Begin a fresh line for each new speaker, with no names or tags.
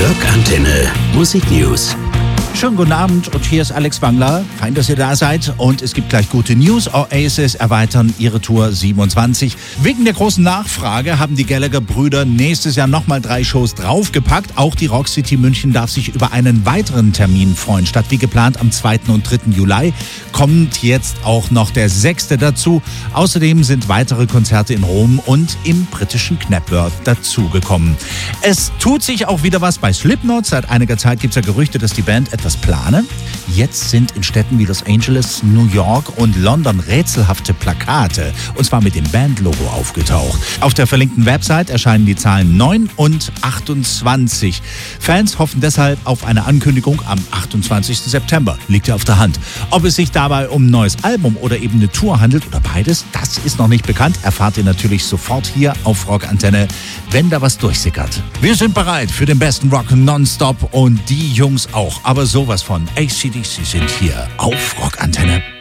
Rock Antenne Musik News.
Schönen guten Abend und hier ist Alex Wangler. Fein, dass ihr da seid und es gibt gleich gute News. Oasis erweitern ihre Tour 27. Wegen der großen Nachfrage haben die Gallagher-Brüder nächstes Jahr nochmal 3 Shows draufgepackt. Auch die Rock City München darf sich über einen weiteren Termin freuen. Statt wie geplant am 2. und 3. Juli kommt jetzt auch noch der 6. dazu. Außerdem sind weitere Konzerte in Rom und im britischen Knapworth dazugekommen. Es tut sich auch wieder was bei Slipknot. Seit einiger Zeit gibt es ja Gerüchte, dass die Band etwas plane. Jetzt sind in Städten wie Los Angeles, New York und London rätselhafte Plakate, und zwar mit dem Bandlogo aufgetaucht. Auf der verlinkten Website erscheinen die Zahlen 9 und 28. Fans hoffen deshalb auf eine Ankündigung am 28. September. Liegt ja auf der Hand. Ob es sich dabei um ein neues Album oder eben eine Tour handelt oder beides, das ist noch nicht bekannt. Erfahrt ihr natürlich sofort hier auf Rock Antenne, wenn da was durchsickert. Wir sind bereit für den besten Rock nonstop und die Jungs auch. Aber sowas von AC/DC sind hier auf Rock Antenne.